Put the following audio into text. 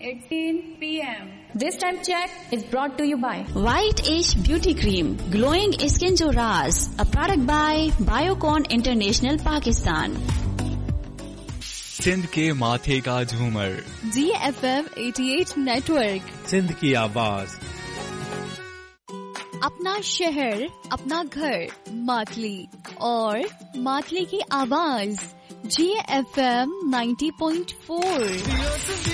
18 p.m. This time check is brought to you by White Age Beauty Cream, Glowing Skin Jo Raaz, a product by Biocon International Pakistan. Sindh के माथे का झूमर GFM 88 network, Sindh की आवाज। अपना शहर, अपना घर, मातली और मातली की आवाज GFM 90.4।